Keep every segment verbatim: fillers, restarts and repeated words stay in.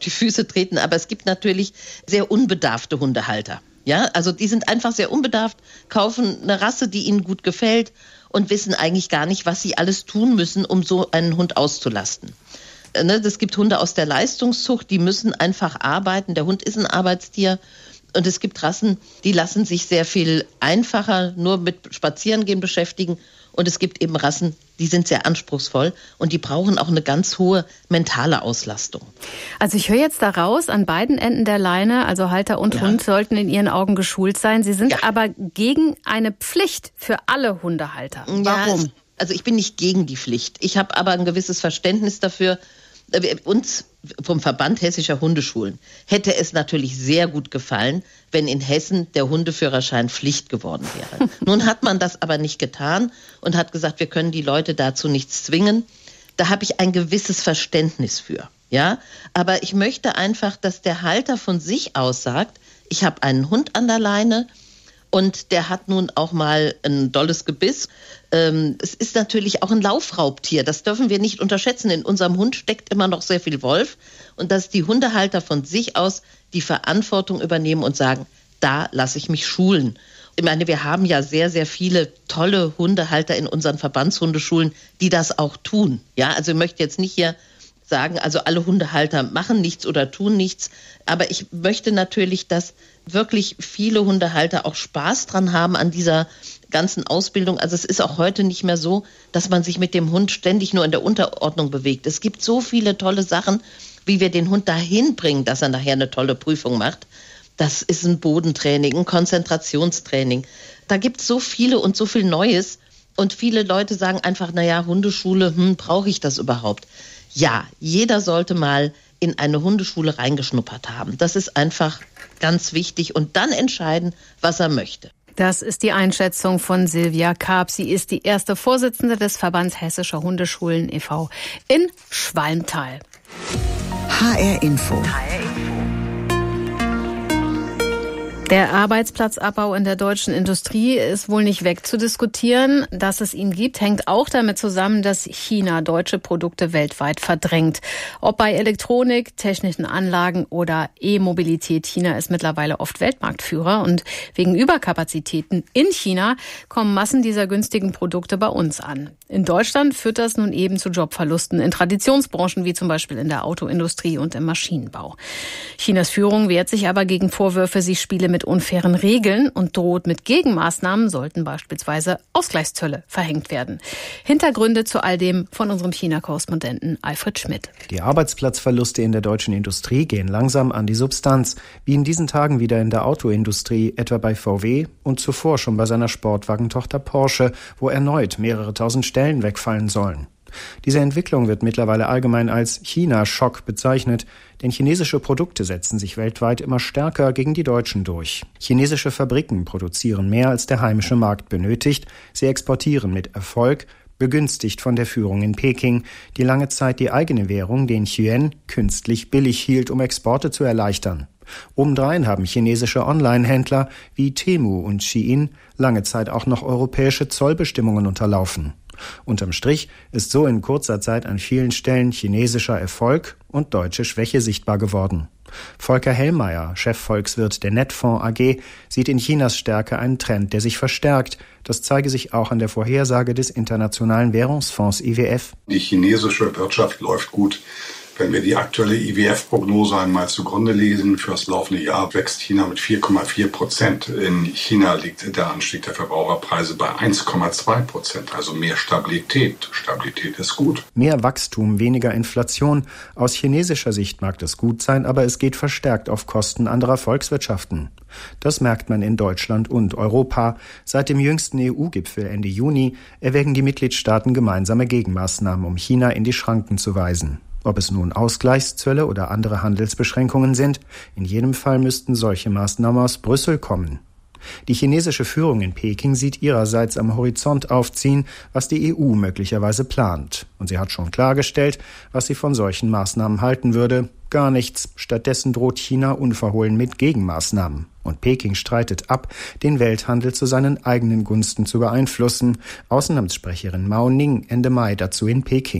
die Füße treten, aber es gibt natürlich sehr unbedarfte Hundehalter. Ja, also die sind einfach sehr unbedarft, kaufen eine Rasse, die ihnen gut gefällt und wissen eigentlich gar nicht, was sie alles tun müssen, um so einen Hund auszulasten. Es gibt Hunde aus der Leistungszucht, die müssen einfach arbeiten. Der Hund ist ein Arbeitstier. Und es gibt Rassen, die lassen sich sehr viel einfacher nur mit Spazierengehen beschäftigen. Und es gibt eben Rassen, die sind sehr anspruchsvoll und die brauchen auch eine ganz hohe mentale Auslastung. Also ich höre jetzt da raus, an beiden Enden der Leine, also Halter und ja. Hund, sollten in Ihren Augen geschult sein. Sie sind ja. aber gegen eine Pflicht für alle Hundehalter. Warum? Ja, also ich bin nicht gegen die Pflicht. Ich habe aber ein gewisses Verständnis dafür. Uns vom Verband Hessischer Hundeschulen hätte es natürlich sehr gut gefallen, wenn in Hessen der Hundeführerschein Pflicht geworden wäre. Nun hat man das aber nicht getan und hat gesagt, wir können die Leute dazu nichts zwingen. Da habe ich ein gewisses Verständnis für. Ja? Aber ich möchte einfach, dass der Halter von sich aus sagt, ich habe einen Hund an der Leine, und der hat nun auch mal ein dolles Gebiss. Ähm, es ist natürlich auch ein Laufraubtier. Das dürfen wir nicht unterschätzen. In unserem Hund steckt immer noch sehr viel Wolf. Und dass die Hundehalter von sich aus die Verantwortung übernehmen und sagen, da lasse ich mich schulen. Ich meine, wir haben ja sehr, sehr viele tolle Hundehalter in unseren Verbandshundeschulen, die das auch tun. Ja, also ich möchte jetzt nicht hier sagen, also alle Hundehalter machen nichts oder tun nichts. Aber ich möchte natürlich, dass wirklich viele Hundehalter auch Spaß dran haben an dieser ganzen Ausbildung. Also es ist auch heute nicht mehr so, dass man sich mit dem Hund ständig nur in der Unterordnung bewegt. Es gibt so viele tolle Sachen, wie wir den Hund dahin bringen, dass er nachher eine tolle Prüfung macht. Das ist ein Bodentraining, ein Konzentrationstraining. Da gibt es so viele und so viel Neues. Und viele Leute sagen einfach, naja, Hundeschule, hm, brauche ich das überhaupt? Ja, jeder sollte mal in eine Hundeschule reingeschnuppert haben. Das ist einfach ganz wichtig und dann entscheiden, was er möchte. Das ist die Einschätzung von Silvia Karp. Sie ist die erste Vorsitzende des Verbands Hessischer Hundeschulen e V in Schwalmtal. H R Info. Der Arbeitsplatzabbau in der deutschen Industrie ist wohl nicht wegzudiskutieren. Dass es ihn gibt, hängt auch damit zusammen, dass China deutsche Produkte weltweit verdrängt. Ob bei Elektronik, technischen Anlagen oder E-Mobilität. China ist mittlerweile oft Weltmarktführer und wegen Überkapazitäten in China kommen Massen dieser günstigen Produkte bei uns an. In Deutschland führt das nun eben zu Jobverlusten in Traditionsbranchen wie zum Beispiel in der Autoindustrie und im Maschinenbau. Chinas Führung wehrt sich aber gegen Vorwürfe, sie spiele mit unfairen Regeln und droht mit Gegenmaßnahmen, sollten beispielsweise Ausgleichszölle verhängt werden. Hintergründe zu all dem von unserem China-Korrespondenten Alfred Schmidt. Die Arbeitsplatzverluste in der deutschen Industrie gehen langsam an die Substanz, wie in diesen Tagen wieder in der Autoindustrie, etwa bei V W und zuvor schon bei seiner Sportwagentochter Porsche, wo erneut mehrere tausend Stellen wegfallen sollen. Diese Entwicklung wird mittlerweile allgemein als China-Schock bezeichnet, denn chinesische Produkte setzen sich weltweit immer stärker gegen die deutschen durch. Chinesische Fabriken produzieren mehr, als der heimische Markt benötigt. Sie exportieren mit Erfolg, begünstigt von der Führung in Peking, die lange Zeit die eigene Währung, den Yuan, künstlich billig hielt, um Exporte zu erleichtern. Obendrein haben chinesische Online-Händler wie Temu und Shein lange Zeit auch noch europäische Zollbestimmungen unterlaufen. Unterm Strich ist so in kurzer Zeit an vielen Stellen chinesischer Erfolg und deutsche Schwäche sichtbar geworden. Volker Hellmeier, Chefvolkswirt der Netfonds A G, sieht in Chinas Stärke einen Trend, der sich verstärkt. Das zeige sich auch an der Vorhersage des Internationalen Währungsfonds I W F. Die chinesische Wirtschaft läuft gut. Wenn wir die aktuelle I W F-Prognose einmal zugrunde lesen, für das laufende Jahr wächst China mit vier Komma vier Prozent. In China liegt der Anstieg der Verbraucherpreise bei eins Komma zwei Prozent, also mehr Stabilität. Stabilität ist gut. Mehr Wachstum, weniger Inflation. Aus chinesischer Sicht mag das gut sein, aber es geht verstärkt auf Kosten anderer Volkswirtschaften. Das merkt man in Deutschland und Europa. Seit dem jüngsten E U-Gipfel Ende Juni erwägen die Mitgliedstaaten gemeinsame Gegenmaßnahmen, um China in die Schranken zu weisen. Ob es nun Ausgleichszölle oder andere Handelsbeschränkungen sind, in jedem Fall müssten solche Maßnahmen aus Brüssel kommen. Die chinesische Führung in Peking sieht ihrerseits am Horizont aufziehen, was die E U möglicherweise plant. Und sie hat schon klargestellt, was sie von solchen Maßnahmen halten würde. Gar nichts. Stattdessen droht China unverhohlen mit Gegenmaßnahmen. Und Peking streitet ab, den Welthandel zu seinen eigenen Gunsten zu beeinflussen. Außenamtssprecherin Mao Ning Ende Mai dazu in Peking.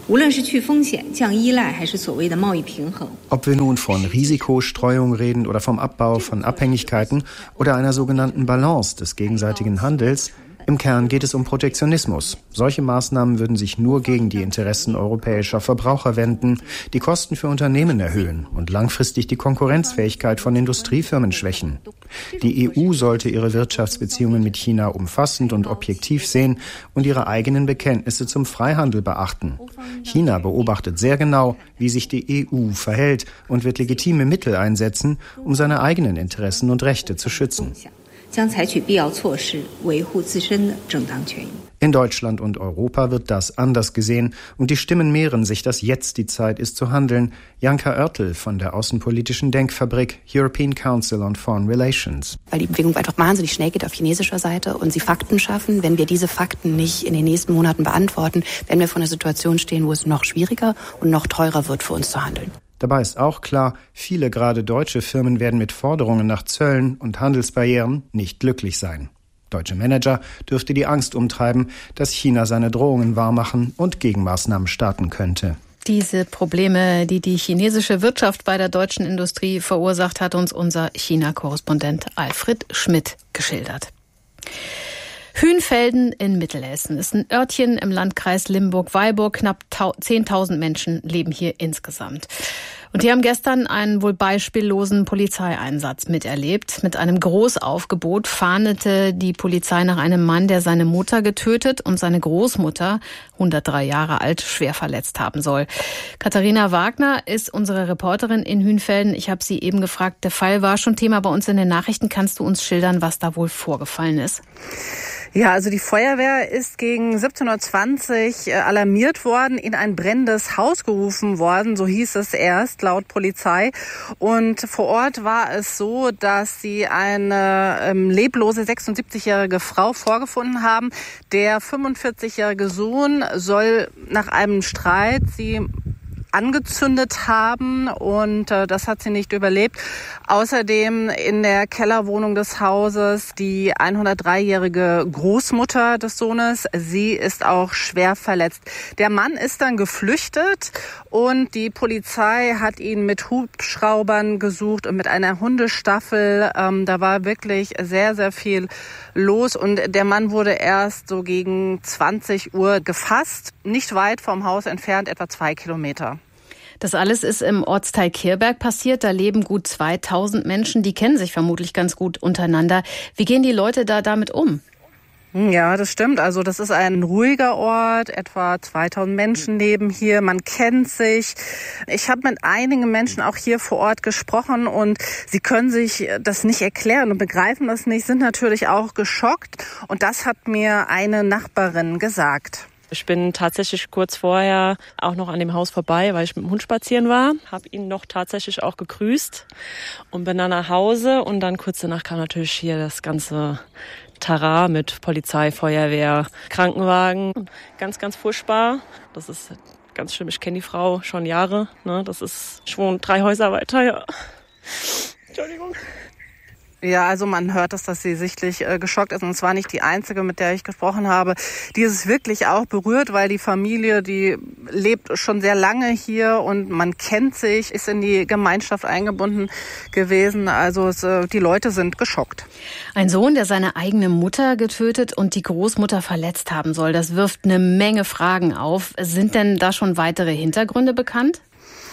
Ob wir nun von Risikostreuung reden oder vom Abbau von Abhängigkeiten oder einer sogenannten Balance des gegenseitigen Handels, im Kern geht es um Protektionismus. Solche Maßnahmen würden sich nur gegen die Interessen europäischer Verbraucher wenden, die Kosten für Unternehmen erhöhen und langfristig die Konkurrenzfähigkeit von Industriefirmen schwächen. Die E U sollte ihre Wirtschaftsbeziehungen mit China umfassend und objektiv sehen und ihre eigenen Bekenntnisse zum Freihandel beachten. China beobachtet sehr genau, wie sich die E U verhält und wird legitime Mittel einsetzen, um seine eigenen Interessen und Rechte zu schützen. In Deutschland und Europa wird das anders gesehen und die Stimmen mehren sich, dass jetzt die Zeit ist zu handeln. Janka Oertel von der außenpolitischen Denkfabrik European Council on Foreign Relations. Weil die Bewegung einfach wahnsinnig schnell geht auf chinesischer Seite und sie Fakten schaffen. Wenn wir diese Fakten nicht in den nächsten Monaten beantworten, werden wir vor einer Situation stehen, wo es noch schwieriger und noch teurer wird für uns zu handeln. Dabei ist auch klar, viele gerade deutsche Firmen werden mit Forderungen nach Zöllen und Handelsbarrieren nicht glücklich sein. Deutsche Manager dürfte die Angst umtreiben, dass China seine Drohungen wahrmachen und Gegenmaßnahmen starten könnte. Diese Probleme, die die chinesische Wirtschaft bei der deutschen Industrie verursacht, hat uns unser China-Korrespondent Alfred Schmidt geschildert. Hünfelden in Mittelhessen ist ein Örtchen im Landkreis Limburg-Weilburg. Knapp zehntausend Menschen leben hier insgesamt. Und die haben gestern einen wohl beispiellosen Polizeieinsatz miterlebt. Mit einem Großaufgebot fahndete die Polizei nach einem Mann, der seine Mutter getötet und seine Großmutter, hundertdrei Jahre alt, schwer verletzt haben soll. Katharina Wagner ist unsere Reporterin in Hünfelden. Ich habe sie eben gefragt, der Fall war schon Thema bei uns in den Nachrichten. Kannst du uns schildern, was da wohl vorgefallen ist? Ja, also die Feuerwehr ist gegen siebzehn Uhr zwanzig alarmiert worden, in ein brennendes Haus gerufen worden, so hieß es erst laut Polizei. Und vor Ort war es so, dass sie eine ähm, leblose sechsundsiebzigjährige Frau vorgefunden haben. Der fünfundvierzigjährige Sohn soll nach einem Streit sie angezündet haben und äh, das hat sie nicht überlebt. Außerdem in der Kellerwohnung des Hauses die hundertdreijährige Großmutter des Sohnes. Sie ist auch schwer verletzt. Der Mann ist dann geflüchtet und die Polizei hat ihn mit Hubschraubern gesucht und mit einer Hundestaffel. Ähm, da war wirklich sehr, sehr viel los und der Mann wurde erst so gegen zwanzig Uhr gefasst. Nicht weit vom Haus entfernt, etwa zwei Kilometer. Das alles ist im Ortsteil Kirberg passiert. Da leben gut zweitausend Menschen. Die kennen sich vermutlich ganz gut untereinander. Wie gehen die Leute da damit um? Ja, das stimmt. Also das ist ein ruhiger Ort. Etwa zweitausend Menschen leben hier. Man kennt sich. Ich habe mit einigen Menschen auch hier vor Ort gesprochen und sie können sich das nicht erklären und begreifen das nicht, sind natürlich auch geschockt. Und das hat mir eine Nachbarin gesagt. Ich bin tatsächlich kurz vorher auch noch an dem Haus vorbei, weil ich mit dem Hund spazieren war. Habe ihn noch tatsächlich auch gegrüßt und bin dann nach Hause. Und dann kurz danach kam natürlich hier das ganze Tara mit Polizei, Feuerwehr, Krankenwagen. Ganz, ganz furchtbar. Das ist ganz schlimm. Ich kenne die Frau schon Jahre. Ne? Das ist schon drei Häuser weiter. Ja. Entschuldigung. Ja, also man hört es, dass sie sichtlich äh, geschockt ist. Und zwar nicht die einzige, mit der ich gesprochen habe. Die ist wirklich auch berührt, weil die Familie, die lebt schon sehr lange hier und man kennt sich, ist in die Gemeinschaft eingebunden gewesen. Also es, äh, die Leute sind geschockt. Ein Sohn, der seine eigene Mutter getötet und die Großmutter verletzt haben soll, das wirft eine Menge Fragen auf. Sind denn da schon weitere Hintergründe bekannt?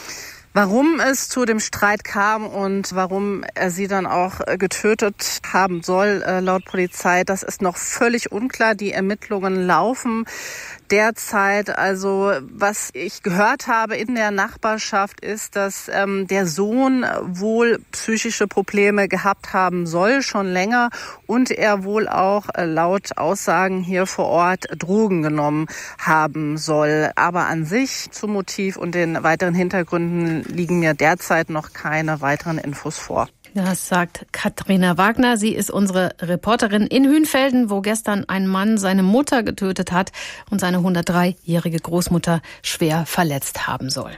Warum es zu dem Streit kam und warum er sie dann auch getötet haben soll, laut Polizei, das ist noch völlig unklar. Die Ermittlungen laufen derzeit. Also was ich gehört habe in der Nachbarschaft ist, dass ähm, der Sohn wohl psychische Probleme gehabt haben soll, schon länger. Und er wohl auch äh, laut Aussagen hier vor Ort Drogen genommen haben soll. Aber an sich zum Motiv und den weiteren Hintergründen liegen mir derzeit noch keine weiteren Infos vor. Das sagt Katharina Wagner. Sie ist unsere Reporterin in Hünfelden, wo gestern ein Mann seine Mutter getötet hat und seine hundertdreijährige Großmutter schwer verletzt haben soll.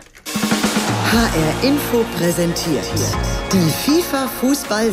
H R Info präsentiert die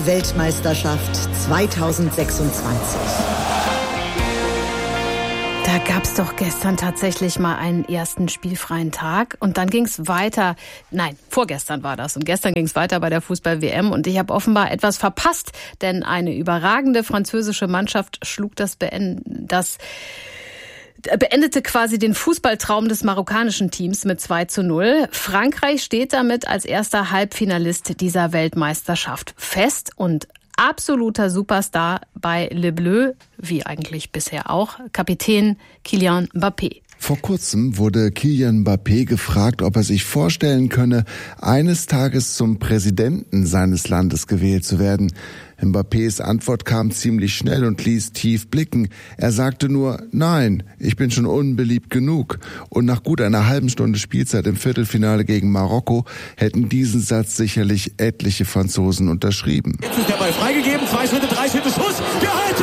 FIFA-Fußball-Weltmeisterschaft zweitausendsechsundzwanzig. Da Da gab es doch gestern tatsächlich mal einen ersten spielfreien Tag und dann ging es weiter. Nein, vorgestern war das und gestern ging es weiter bei der Fußball-W M und ich habe offenbar etwas verpasst, denn eine überragende französische Mannschaft schlug das, Beend- das beendete quasi den Fußballtraum des marokkanischen Teams mit zwei zu null. Frankreich steht damit als erster Halbfinalist dieser Weltmeisterschaft fest und absoluter Superstar bei Le Bleu, wie eigentlich bisher auch, Kapitän Kylian Mbappé. Vor kurzem wurde Kylian Mbappé gefragt, ob er sich vorstellen könne, eines Tages zum Präsidenten seines Landes gewählt zu werden. Mbappés Antwort kam ziemlich schnell und ließ tief blicken. Er sagte nur, nein, ich bin schon unbeliebt genug. Und nach gut einer halben Stunde Spielzeit im Viertelfinale gegen Marokko hätten diesen Satz sicherlich etliche Franzosen unterschrieben. Jetzt ist der Ball freigegeben, zwei Schritte, drei Schritte, Schuss, gehalten!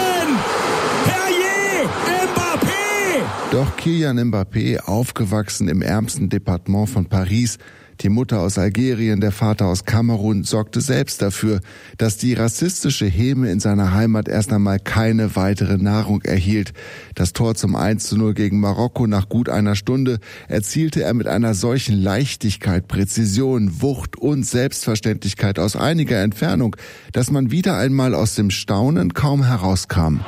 Doch Kylian Mbappé, aufgewachsen im ärmsten Departement von Paris, die Mutter aus Algerien, der Vater aus Kamerun, sorgte selbst dafür, dass die rassistische Häme in seiner Heimat erst einmal keine weitere Nahrung erhielt. Das Tor zum eins zu null gegen Marokko nach gut einer Stunde erzielte er mit einer solchen Leichtigkeit, Präzision, Wucht und Selbstverständlichkeit aus einiger Entfernung, dass man wieder einmal aus dem Staunen kaum herauskam.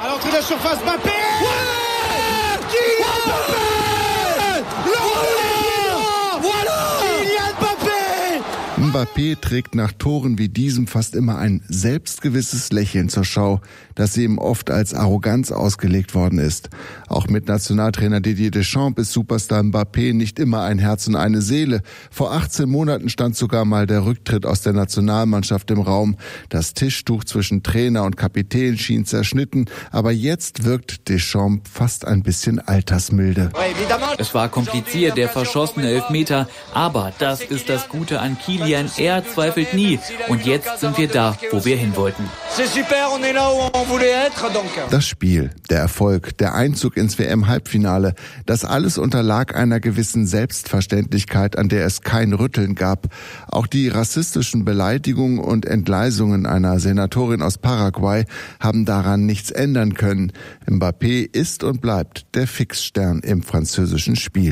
Mbappé trägt nach Toren wie diesem fast immer ein selbstgewisses Lächeln zur Schau, das ihm oft als Arroganz ausgelegt worden ist. Auch mit Nationaltrainer Didier Deschamps ist Superstar Mbappé nicht immer ein Herz und eine Seele. Vor achtzehn Monaten stand sogar mal der Rücktritt aus der Nationalmannschaft im Raum. Das Tischtuch zwischen Trainer und Kapitän schien zerschnitten, aber jetzt wirkt Deschamps fast ein bisschen altersmilde. Es war kompliziert, der verschossene Elfmeter, aber das ist das Gute an Kylian. Er zweifelt nie. Und jetzt sind wir da, wo wir hin wollten. Das Spiel, der Erfolg, der Einzug ins W M-Halbfinale, das alles unterlag einer gewissen Selbstverständlichkeit, an der es kein Rütteln gab. Auch die rassistischen Beleidigungen und Entgleisungen einer Senatorin aus Paraguay haben daran nichts ändern können. Mbappé ist und bleibt der Fixstern im französischen Spiel.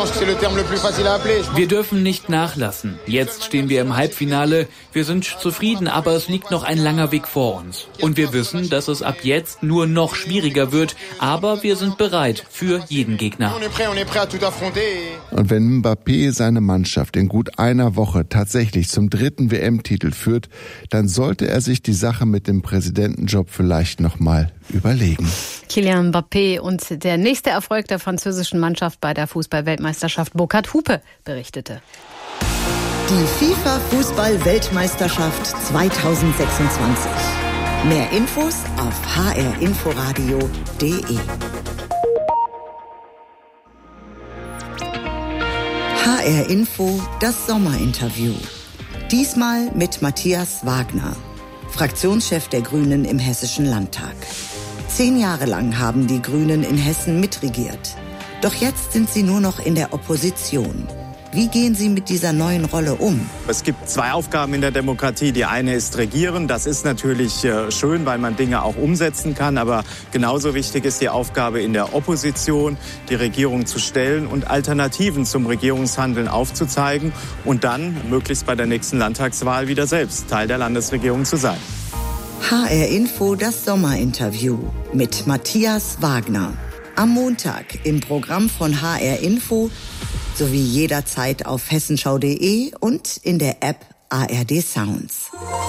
Wir dürfen nicht nachlassen. Jetzt stehen wir im Halbfinale. Wir sind zufrieden, aber es liegt noch ein langer Weg vor uns. Und wir wissen, dass es ab jetzt nur noch schwieriger wird, aber wir sind bereit für jeden Gegner. Und wenn Mbappé seine Mannschaft in gut einer Woche tatsächlich zum dritten W M-Titel führt, dann sollte er sich die Sache mit dem Präsidentenjob vielleicht nochmal überlegen. Kylian Mbappé und der nächste Erfolg der französischen Mannschaft bei der Fußball-Weltmeisterschaft Burkhard Hupe berichtete. Die FIFA-Fußball-Weltmeisterschaft zweitausendsechsundzwanzig. Mehr Infos auf h r inforadio punkt d e. H R Info, das Sommerinterview. Diesmal mit Matthias Wagner, Fraktionschef der Grünen im Hessischen Landtag. Zehn Jahre lang haben die Grünen in Hessen mitregiert. Doch jetzt sind sie nur noch in der Opposition. Wie gehen Sie mit dieser neuen Rolle um? Es gibt zwei Aufgaben in der Demokratie. Die eine ist Regieren. Das ist natürlich äh, schön, weil man Dinge auch umsetzen kann. Aber genauso wichtig ist die Aufgabe in der Opposition, die Regierung zu stellen und Alternativen zum Regierungshandeln aufzuzeigen und dann möglichst bei der nächsten Landtagswahl wieder selbst Teil der Landesregierung zu sein. H R Info, das Sommerinterview mit Matthias Wagner. Am Montag im Programm von H R Info sowie jederzeit auf hessenschau punkt d e und in der App A R D Sounds.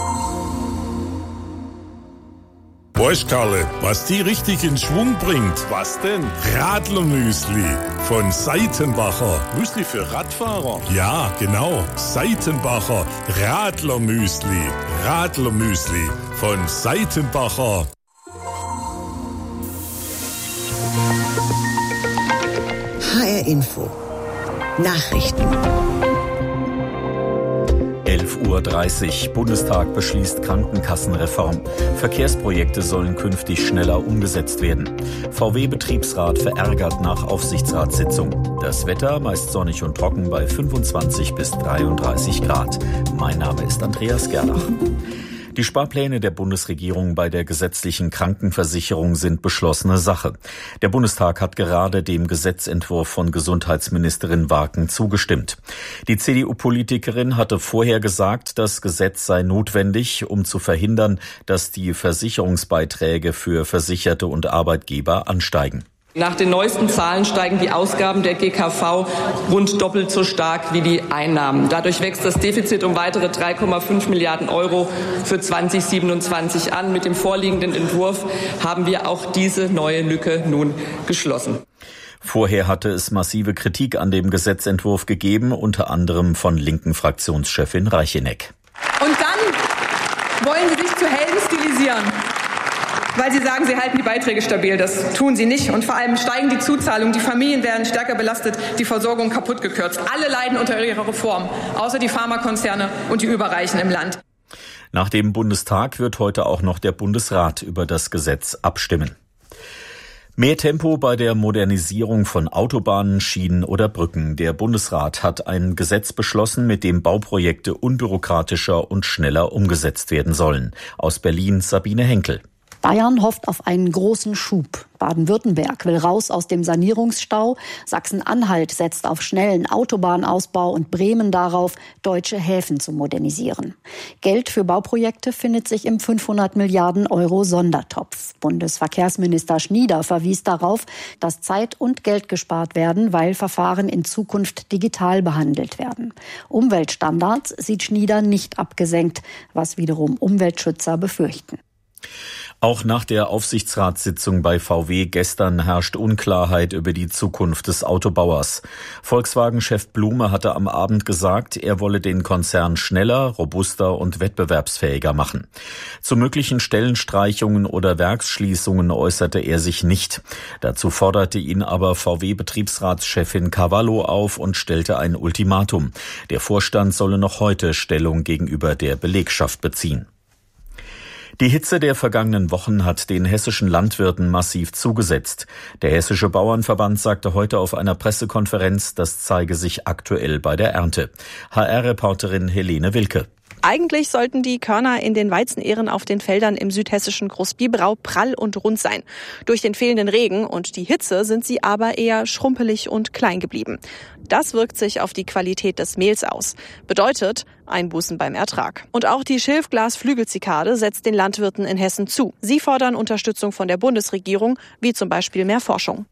Weißt Karle, was die richtig in Schwung bringt? Was denn? Radlermüsli von Seitenbacher. Müsli für Radfahrer? Ja, genau. Seitenbacher Radlermüsli. Radlermüsli von Seitenbacher. H R Info. Nachrichten. elf Uhr dreißig. Bundestag beschließt Krankenkassenreform. Verkehrsprojekte sollen künftig schneller umgesetzt werden. V W-Betriebsrat verärgert nach Aufsichtsratssitzung. Das Wetter meist sonnig und trocken bei fünfundzwanzig bis dreiunddreißig Grad. Mein Name ist Andreas Gerlach. Die Sparpläne der Bundesregierung bei der gesetzlichen Krankenversicherung sind beschlossene Sache. Der Bundestag hat gerade dem Gesetzentwurf von Gesundheitsministerin Waken zugestimmt. Die C D U-Politikerin hatte vorher gesagt, das Gesetz sei notwendig, um zu verhindern, dass die Versicherungsbeiträge für Versicherte und Arbeitgeber ansteigen. Nach den neuesten Zahlen steigen die Ausgaben der G K V rund doppelt so stark wie die Einnahmen. Dadurch wächst das Defizit um weitere drei Komma fünf Milliarden Euro für zwanzig siebenundzwanzig an. Mit dem vorliegenden Entwurf haben wir auch diese neue Lücke nun geschlossen. Vorher hatte es massive Kritik an dem Gesetzentwurf gegeben, unter anderem von linken Fraktionschefin Reicheneck. Und dann wollen Sie sich zu Helden stilisieren, weil Sie sagen, Sie halten die Beiträge stabil. Das tun Sie nicht. Und vor allem steigen die Zuzahlungen, die Familien werden stärker belastet, die Versorgung kaputt gekürzt. Alle leiden unter Ihrer Reform, außer die Pharmakonzerne und die Überreichen im Land. Nach dem Bundestag wird heute auch noch der Bundesrat über das Gesetz abstimmen. Mehr Tempo bei der Modernisierung von Autobahnen, Schienen oder Brücken. Der Bundesrat hat ein Gesetz beschlossen, mit dem Bauprojekte unbürokratischer und schneller umgesetzt werden sollen. Aus Berlin Sabine Henkel. Bayern hofft auf einen großen Schub. Baden-Württemberg will raus aus dem Sanierungsstau. Sachsen-Anhalt setzt auf schnellen Autobahnausbau und Bremen darauf, deutsche Häfen zu modernisieren. Geld für Bauprojekte findet sich im fünfhundert Milliarden Euro Sondertopf. Bundesverkehrsminister Schnieder verwies darauf, dass Zeit und Geld gespart werden, weil Verfahren in Zukunft digital behandelt werden. Umweltstandards sieht Schnieder nicht abgesenkt, was wiederum Umweltschützer befürchten. Auch nach der Aufsichtsratssitzung bei V W gestern herrscht Unklarheit über die Zukunft des Autobauers. Volkswagen-Chef Blume hatte am Abend gesagt, er wolle den Konzern schneller, robuster und wettbewerbsfähiger machen. Zu möglichen Stellenstreichungen oder Werksschließungen äußerte er sich nicht. Dazu forderte ihn aber V W-Betriebsratschefin Cavallo auf und stellte ein Ultimatum. Der Vorstand solle noch heute Stellung gegenüber der Belegschaft beziehen. Die Hitze der vergangenen Wochen hat den hessischen Landwirten massiv zugesetzt. Der Hessische Bauernverband sagte heute auf einer Pressekonferenz, das zeige sich aktuell bei der Ernte. H R-Reporterin Helene Wilke. Eigentlich sollten die Körner in den Weizenähren auf den Feldern im südhessischen Großbiberau prall und rund sein. Durch den fehlenden Regen und die Hitze sind sie aber eher schrumpelig und klein geblieben. Das wirkt sich auf die Qualität des Mehls aus. Bedeutet Einbußen beim Ertrag. Und auch die Schilfglas-Flügelzikade setzt den Landwirten in Hessen zu. Sie fordern Unterstützung von der Bundesregierung, wie zum Beispiel mehr Forschung.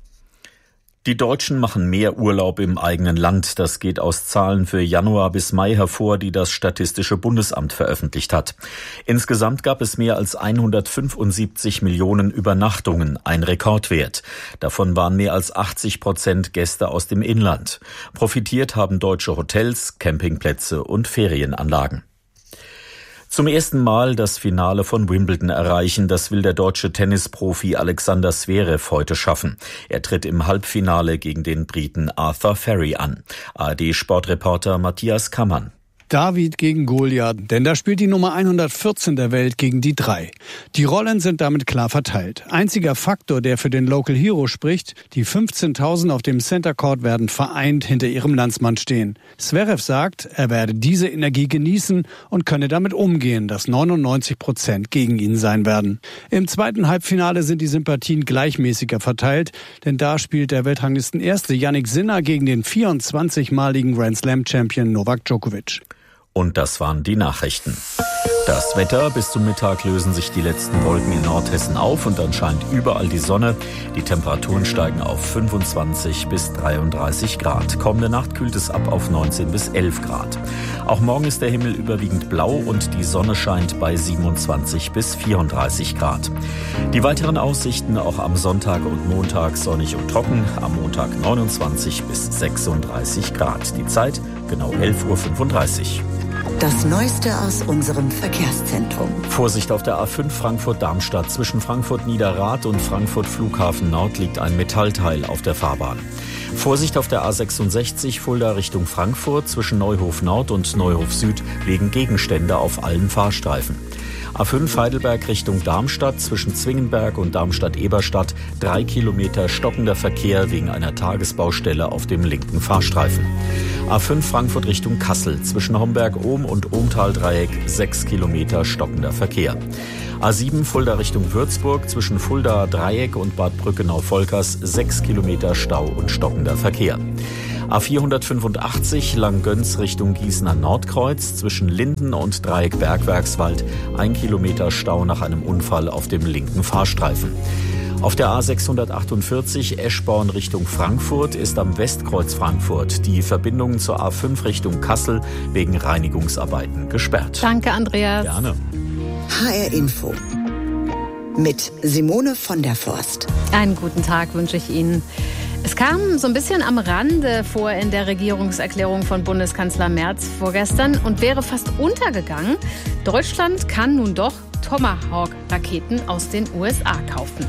Die Deutschen machen mehr Urlaub im eigenen Land. Das geht aus Zahlen für Januar bis Mai hervor, die das Statistische Bundesamt veröffentlicht hat. Insgesamt gab es mehr als hundertfünfundsiebzig Millionen Übernachtungen, ein Rekordwert. Davon waren mehr als achtzig Prozent Gäste aus dem Inland. Profitiert haben deutsche Hotels, Campingplätze und Ferienanlagen. Zum ersten Mal das Finale von Wimbledon erreichen, das will der deutsche Tennisprofi Alexander Zverev heute schaffen. Er tritt im Halbfinale gegen den Briten Arthur Ferry an. A R D-Sportreporter Matthias Kammann. David gegen Goliath, denn da spielt die Nummer hundertvierzehn der Welt gegen die drei. Die Rollen sind damit klar verteilt. Einziger Faktor, der für den Local Hero spricht, die fünfzehntausend auf dem Center Court werden vereint hinter ihrem Landsmann stehen. Zverev sagt, er werde diese Energie genießen und könne damit umgehen, dass neunundneunzig Prozent gegen ihn sein werden. Im zweiten Halbfinale sind die Sympathien gleichmäßiger verteilt, denn da spielt der Weltranglistenerste Jannik Sinner gegen den vierundzwanzigmaligen Grand Slam Champion Novak Djokovic. Und das waren die Nachrichten. Das Wetter: Bis zum Mittag lösen sich die letzten Wolken in Nordhessen auf und dann scheint überall die Sonne. Die Temperaturen steigen auf fünfundzwanzig bis dreiunddreißig Grad. Kommende Nacht kühlt es ab auf neunzehn bis elf Grad. Auch morgen ist der Himmel überwiegend blau und die Sonne scheint bei siebenundzwanzig bis vierunddreißig Grad. Die weiteren Aussichten: auch am Sonntag und Montag sonnig und trocken. Am Montag neunundzwanzig bis sechsunddreißig Grad. Die Zeit genau elf Uhr fünfunddreißig. Das Neueste aus unserem Verkehrszentrum. Vorsicht auf der A fünf Frankfurt-Darmstadt. Zwischen Frankfurt-Niederrad und Frankfurt-Flughafen Nord liegt ein Metallteil auf der Fahrbahn. Vorsicht auf der A sechsundsechzig Fulda Richtung Frankfurt. Zwischen Neuhof Nord und Neuhof Süd liegen Gegenstände auf allen Fahrstreifen. A fünf Heidelberg Richtung Darmstadt zwischen Zwingenberg und Darmstadt-Eberstadt drei Kilometer stockender Verkehr wegen einer Tagesbaustelle auf dem linken Fahrstreifen. A fünf Frankfurt Richtung Kassel zwischen Homberg-Ohm und Ohmtal-Dreieck sechs Kilometer stockender Verkehr. A sieben Fulda Richtung Würzburg zwischen Fulda Dreieck und Bad Brückenau-Volkers sechs Kilometer Stau und stockender Verkehr. A vierhundertfünfundachtzig Langgöns Richtung Gießener Nordkreuz zwischen Linden und Dreieck Bergwerkswald ein Kilometer Stau nach einem Unfall auf dem linken Fahrstreifen. Auf der A sechshundertachtundvierzig Eschborn Richtung Frankfurt ist am Westkreuz Frankfurt die Verbindung zur A fünf Richtung Kassel wegen Reinigungsarbeiten gesperrt. Danke, Andreas. Gerne. H R Info mit Simone von der Forst. Einen guten Tag wünsche ich Ihnen. Es kam so ein bisschen am Rande vor in der Regierungserklärung von Bundeskanzler Merz vorgestern und wäre fast untergegangen. Deutschland kann nun doch Tomahawk-Raketen aus den U S A kaufen.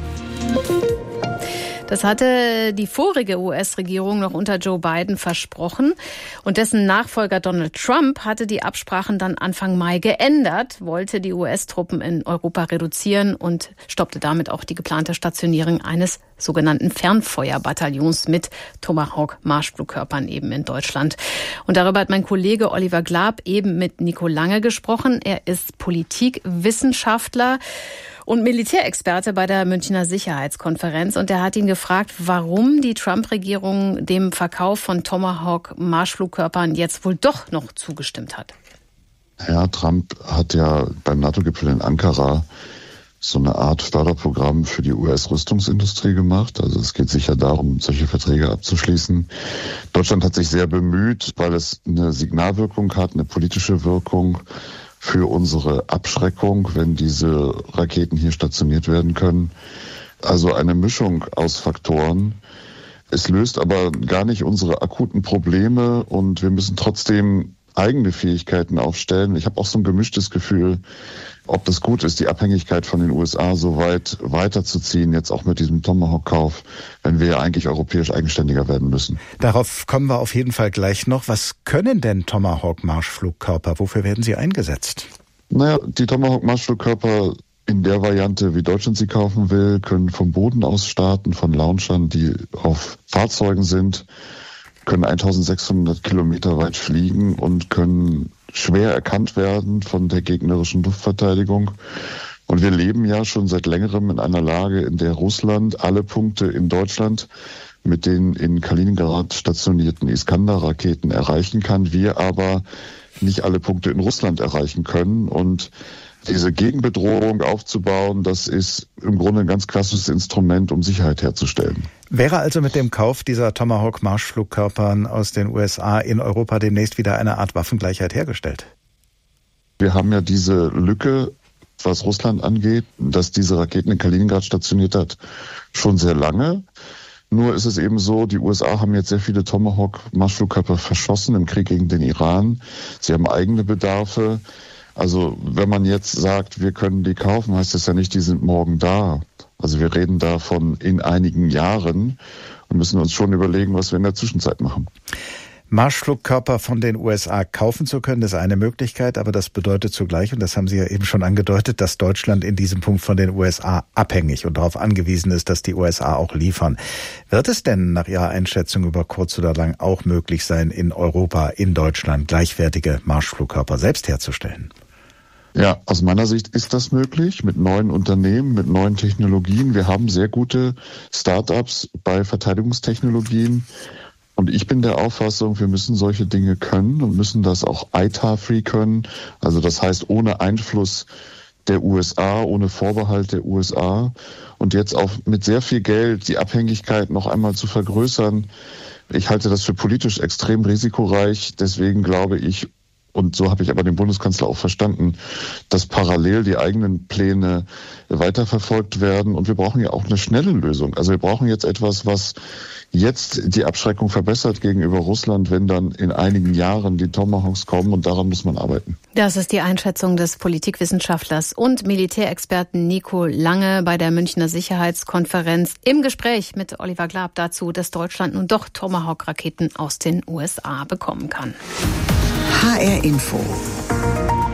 Das hatte die vorige U S-Regierung noch unter Joe Biden versprochen. Und dessen Nachfolger Donald Trump hatte die Absprachen dann Anfang Mai geändert, wollte die U S-Truppen in Europa reduzieren und stoppte damit auch die geplante Stationierung eines sogenannten Fernfeuerbataillons mit Tomahawk-Marschflugkörpern eben in Deutschland. Und darüber hat mein Kollege Oliver Glab eben mit Nico Lange gesprochen. Er ist Politikwissenschaftler und Militärexperte bei der Münchner Sicherheitskonferenz. Und er hat ihn gefragt, warum die Trump-Regierung dem Verkauf von Tomahawk-Marschflugkörpern jetzt wohl doch noch zugestimmt hat. Herr Trump hat ja beim NATO-Gipfel in Ankara so eine Art Förderprogramm für die U S-Rüstungsindustrie gemacht. Also es geht sicher darum, solche Verträge abzuschließen. Deutschland hat sich sehr bemüht, weil es eine Signalwirkung hat, eine politische Wirkung für unsere Abschreckung, wenn diese Raketen hier stationiert werden können. Also eine Mischung aus Faktoren. Es löst aber gar nicht unsere akuten Probleme und wir müssen trotzdem eigene Fähigkeiten aufstellen. Ich habe auch so ein gemischtes Gefühl, ob das gut ist, die Abhängigkeit von den U S A so weit weiterzuziehen, jetzt auch mit diesem Tomahawk-Kauf, wenn wir ja eigentlich europäisch eigenständiger werden müssen. Darauf kommen wir auf jeden Fall gleich noch. Was können denn Tomahawk-Marschflugkörper? Wofür werden sie eingesetzt? Naja, die Tomahawk-Marschflugkörper in der Variante, wie Deutschland sie kaufen will, können vom Boden aus starten, von Launchern, die auf Fahrzeugen sind, können eintausendsechshundert Kilometer weit fliegen und können schwer erkannt werden von der gegnerischen Luftverteidigung. Und wir leben ja schon seit längerem in einer Lage, in der Russland alle Punkte in Deutschland mit den in Kaliningrad stationierten Iskander-Raketen erreichen kann, wir aber nicht alle Punkte in Russland erreichen können. Und diese Gegenbedrohung aufzubauen, das ist im Grunde ein ganz klassisches Instrument, um Sicherheit herzustellen. Wäre also mit dem Kauf dieser Tomahawk-Marschflugkörpern aus den U S A in Europa demnächst wieder eine Art Waffengleichheit hergestellt? Wir haben ja diese Lücke, was Russland angeht, dass diese Raketen in Kaliningrad stationiert hat, schon sehr lange. Nur ist es eben so, die U S A haben jetzt sehr viele Tomahawk-Marschflugkörper verschossen im Krieg gegen den Iran. Sie haben eigene Bedarfe. Also wenn man jetzt sagt, wir können die kaufen, heißt das ja nicht, die sind morgen da. Also wir reden da von in einigen Jahren und müssen uns schon überlegen, was wir in der Zwischenzeit machen. Marschflugkörper von den U S A kaufen zu können, ist eine Möglichkeit, aber das bedeutet zugleich, und das haben Sie ja eben schon angedeutet, dass Deutschland in diesem Punkt von den U S A abhängig und darauf angewiesen ist, dass die U S A auch liefern. Wird es denn nach Ihrer Einschätzung über kurz oder lang auch möglich sein, in Europa, in Deutschland gleichwertige Marschflugkörper selbst herzustellen? Ja, aus meiner Sicht ist das möglich mit neuen Unternehmen, mit neuen Technologien. Wir haben sehr gute Start-ups bei Verteidigungstechnologien. Und ich bin der Auffassung, wir müssen solche Dinge können und müssen das auch I T A R-free können. Also das heißt ohne Einfluss der U S A, ohne Vorbehalt der U S A. Und jetzt auch mit sehr viel Geld die Abhängigkeit noch einmal zu vergrößern. Ich halte das für politisch extrem risikoreich. Deswegen glaube ich, und so habe ich aber den Bundeskanzler auch verstanden, dass parallel die eigenen Pläne weiterverfolgt werden. Und wir brauchen ja auch eine schnelle Lösung. Also wir brauchen jetzt etwas, was jetzt die Abschreckung verbessert gegenüber Russland, wenn dann in einigen Jahren die Tomahawks kommen. Und daran muss man arbeiten. Das ist die Einschätzung des Politikwissenschaftlers und Militärexperten Nico Lange bei der Münchner Sicherheitskonferenz im Gespräch mit Oliver Glab dazu, dass Deutschland nun doch Tomahawk-Raketen aus den U S A bekommen kann. H R Info.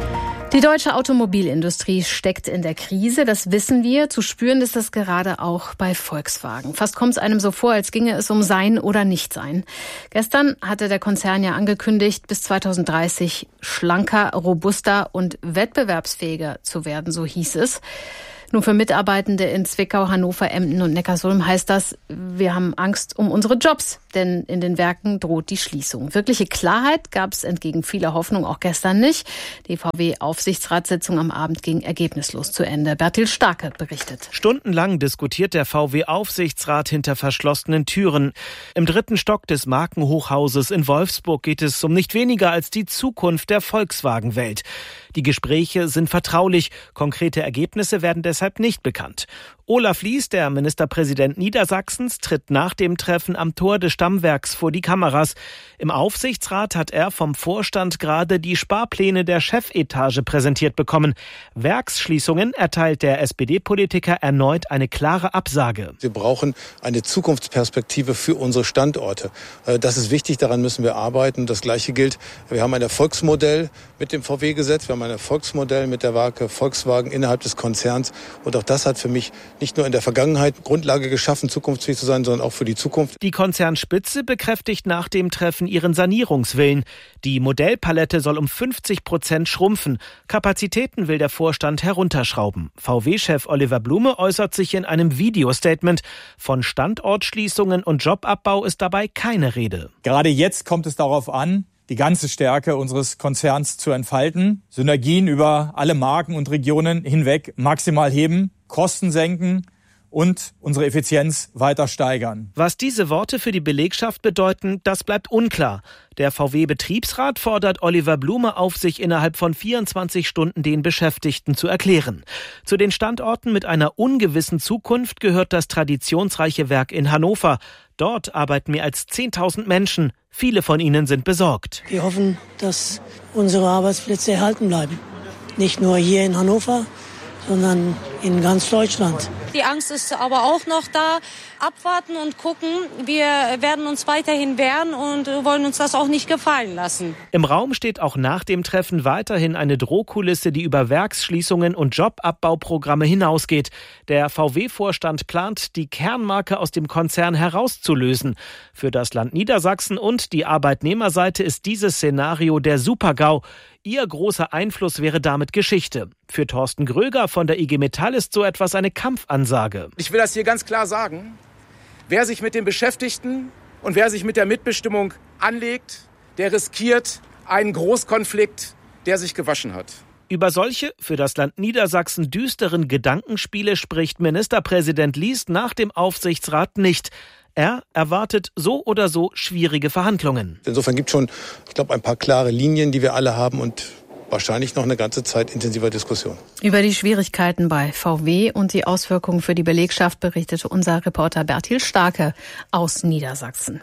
Die deutsche Automobilindustrie steckt in der Krise, das wissen wir. Zu spüren ist das gerade auch bei Volkswagen. Fast kommt es einem so vor, als ginge es um Sein oder Nichtsein. Gestern hatte der Konzern ja angekündigt, bis zweitausenddreißig schlanker, robuster und wettbewerbsfähiger zu werden, so hieß es. Nun, für Mitarbeitende in Zwickau, Hannover, Emden und Neckarsulm heißt das, wir haben Angst um unsere Jobs, denn in den Werken droht die Schließung. Wirkliche Klarheit gab es entgegen vieler Hoffnung auch gestern nicht. Die V W-Aufsichtsratssitzung am Abend ging ergebnislos zu Ende. Bertil Starke berichtet. Stundenlang diskutiert der V W-Aufsichtsrat hinter verschlossenen Türen. Im dritten Stock des Markenhochhauses in Wolfsburg geht es um nicht weniger als die Zukunft der Volkswagen-Welt. Die Gespräche sind vertraulich, konkrete Ergebnisse werden deshalb nicht bekannt. Olaf Lies, der Ministerpräsident Niedersachsens, tritt nach dem Treffen am Tor des Stammwerks vor die Kameras. Im Aufsichtsrat hat er vom Vorstand gerade die Sparpläne der Chefetage präsentiert bekommen. Werksschließungen erteilt der S P D-Politiker erneut eine klare Absage. Wir brauchen eine Zukunftsperspektive für unsere Standorte. Das ist wichtig, daran müssen wir arbeiten. Das Gleiche gilt, wir haben ein Erfolgsmodell mit dem V W-Gesetz, wir haben ein Erfolgsmodell mit der Marke Volkswagen innerhalb des Konzerns. Und auch das hat für mich nicht nur in der Vergangenheit Grundlage geschaffen, zukunftsfähig zu sein, sondern auch für die Zukunft. Die Konzernspitze bekräftigt nach dem Treffen ihren Sanierungswillen. Die Modellpalette soll um fünfzig Prozent schrumpfen. Kapazitäten will der Vorstand herunterschrauben. V W-Chef Oliver Blume äußert sich in einem Videostatement. Von Standortschließungen und Jobabbau ist dabei keine Rede. Gerade jetzt kommt es darauf an, die ganze Stärke unseres Konzerns zu entfalten, Synergien über alle Marken und Regionen hinweg maximal heben, Kosten senken und unsere Effizienz weiter steigern. Was diese Worte für die Belegschaft bedeuten, das bleibt unklar. Der V W-Betriebsrat fordert Oliver Blume auf, sich innerhalb von vierundzwanzig Stunden den Beschäftigten zu erklären. Zu den Standorten mit einer ungewissen Zukunft gehört das traditionsreiche Werk in Hannover. Dort arbeiten mehr als zehntausend Menschen. Viele von ihnen sind besorgt. Wir hoffen, dass unsere Arbeitsplätze erhalten bleiben. Nicht nur hier in Hannover, sondern in ganz Deutschland. Die Angst ist aber auch noch da. Abwarten und gucken. Wir werden uns weiterhin wehren und wollen uns das auch nicht gefallen lassen. Im Raum steht auch nach dem Treffen weiterhin eine Drohkulisse, die über Werksschließungen und Jobabbauprogramme hinausgeht. Der V W-Vorstand plant, die Kernmarke aus dem Konzern herauszulösen. Für das Land Niedersachsen und die Arbeitnehmerseite ist dieses Szenario der Super-GAU. Ihr großer Einfluss wäre damit Geschichte. Für Thorsten Gröger von der I G Metall ist so etwas eine Kampfansage. Ich will das hier ganz klar sagen. Wer sich mit den Beschäftigten und wer sich mit der Mitbestimmung anlegt, der riskiert einen Großkonflikt, der sich gewaschen hat. Über solche für das Land Niedersachsen düsteren Gedankenspiele spricht Ministerpräsident Lies nach dem Aufsichtsrat nicht. Er erwartet so oder so schwierige Verhandlungen. Insofern gibt es schon, ich glaube, ein paar klare Linien, die wir alle haben und wahrscheinlich noch eine ganze Zeit intensiver Diskussion. Über die Schwierigkeiten bei V W und die Auswirkungen für die Belegschaft berichtete unser Reporter Bertil Starke aus Niedersachsen.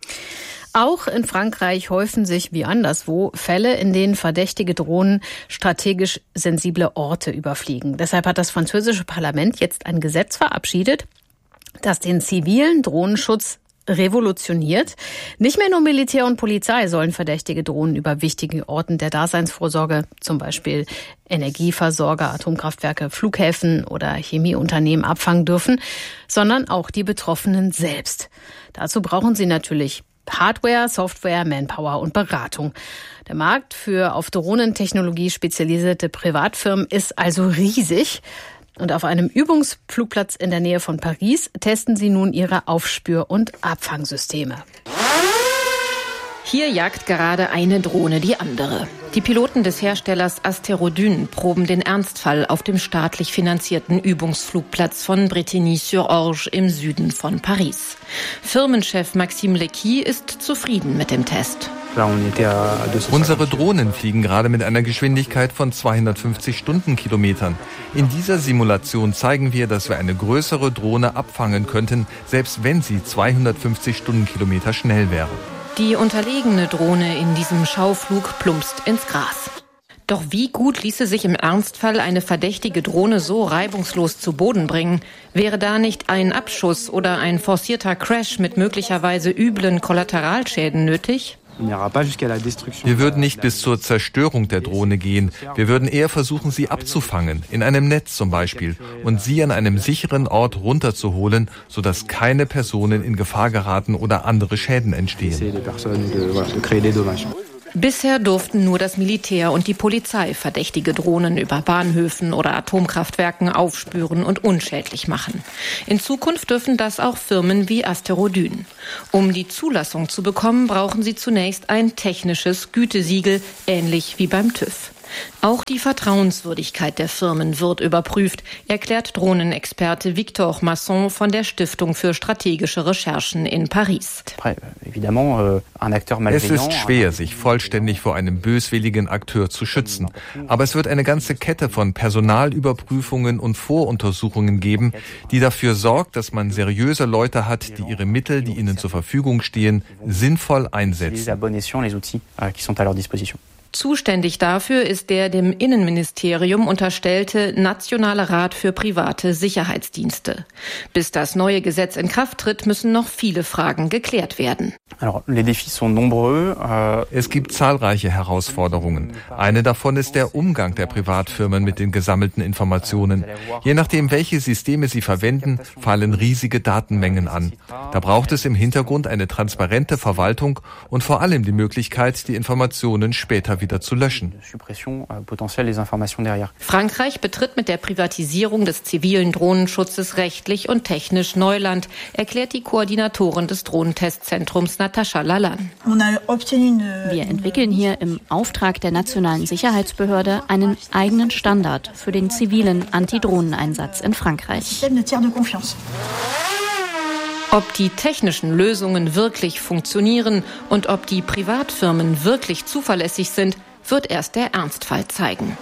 Auch in Frankreich häufen sich wie anderswo Fälle, in denen verdächtige Drohnen strategisch sensible Orte überfliegen. Deshalb hat das französische Parlament jetzt ein Gesetz verabschiedet, das den zivilen Drohnenschutz revolutioniert. Nicht mehr nur Militär und Polizei sollen verdächtige Drohnen über wichtige Orten der Daseinsvorsorge, zum Beispiel Energieversorger, Atomkraftwerke, Flughäfen oder Chemieunternehmen abfangen dürfen, sondern auch die Betroffenen selbst. Dazu brauchen sie natürlich Hardware, Software, Manpower und Beratung. Der Markt für auf Drohnentechnologie spezialisierte Privatfirmen ist also riesig. Und auf einem Übungsflugplatz in der Nähe von Paris testen sie nun ihre Aufspür- und Abfangsysteme. Hier jagt gerade eine Drohne die andere. Die Piloten des Herstellers Asterodyn proben den Ernstfall auf dem staatlich finanzierten Übungsflugplatz von Bretigny-sur-Orge im Süden von Paris. Firmenchef Maxime Lecky ist zufrieden mit dem Test. Unsere Drohnen fliegen gerade mit einer Geschwindigkeit von zweihundertfünfzig Stundenkilometern. In dieser Simulation zeigen wir, dass wir eine größere Drohne abfangen könnten, selbst wenn sie zweihundertfünfzig Stundenkilometer schnell wäre. Die unterlegene Drohne in diesem Schauflug plumpst ins Gras. Doch wie gut ließe sich im Ernstfall eine verdächtige Drohne so reibungslos zu Boden bringen? Wäre da nicht ein Abschuss oder ein forcierter Crash mit möglicherweise üblen Kollateralschäden nötig? Wir würden nicht bis zur Zerstörung der Drohne gehen. Wir würden eher versuchen, sie abzufangen, in einem Netz zum Beispiel, und sie an einem sicheren Ort runterzuholen, sodass keine Personen in Gefahr geraten oder andere Schäden entstehen. Bisher durften nur das Militär und die Polizei verdächtige Drohnen über Bahnhöfen oder Atomkraftwerken aufspüren und unschädlich machen. In Zukunft dürfen das auch Firmen wie Asterodyn. Um die Zulassung zu bekommen, brauchen sie zunächst ein technisches Gütesiegel, ähnlich wie beim TÜV. Auch die Vertrauenswürdigkeit der Firmen wird überprüft, erklärt Drohnenexperte Victor Masson von der Stiftung für strategische Recherchen in Paris. Es ist schwer, sich vollständig vor einem böswilligen Akteur zu schützen. Aber es wird eine ganze Kette von Personalüberprüfungen und Voruntersuchungen geben, die dafür sorgt, dass man seriöse Leute hat, die ihre Mittel, die ihnen zur Verfügung stehen, sinnvoll einsetzen. Zuständig dafür ist der dem Innenministerium unterstellte Nationale Rat für private Sicherheitsdienste. Bis das neue Gesetz in Kraft tritt, müssen noch viele Fragen geklärt werden. Es gibt zahlreiche Herausforderungen. Eine davon ist der Umgang der Privatfirmen mit den gesammelten Informationen. Je nachdem, welche Systeme sie verwenden, fallen riesige Datenmengen an. Da braucht es im Hintergrund eine transparente Verwaltung und vor allem die Möglichkeit, die Informationen später wieder zu löschen. Frankreich betritt mit der Privatisierung des zivilen Drohnenschutzes rechtlich und technisch Neuland, erklärt die Koordinatorin des Drohnentestzentrums Natascha Lallan. Wir entwickeln hier im Auftrag der Nationalen Sicherheitsbehörde einen eigenen Standard für den zivilen Antidrohneneinsatz in Frankreich. Ob die technischen Lösungen wirklich funktionieren und ob die Privatfirmen wirklich zuverlässig sind, wird erst der Ernstfall zeigen.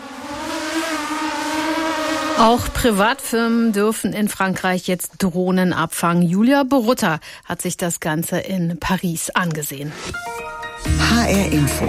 Auch Privatfirmen dürfen in Frankreich jetzt Drohnen abfangen. Julia Borutta hat sich das Ganze in Paris angesehen. H R Info.